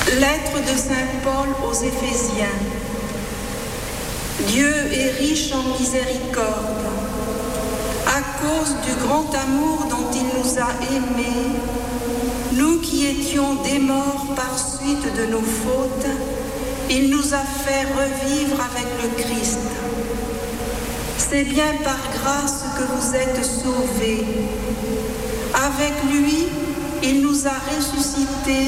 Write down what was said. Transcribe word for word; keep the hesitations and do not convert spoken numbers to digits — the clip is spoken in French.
Lettre de saint Paul aux Éphésiens. Dieu est riche en miséricorde. À cause du grand amour dont il nous a aimés, nous qui étions des morts par suite de nos fautes, il nous a fait revivre avec le Christ. C'est bien par grâce que vous êtes sauvés. Avec lui, il nous a ressuscités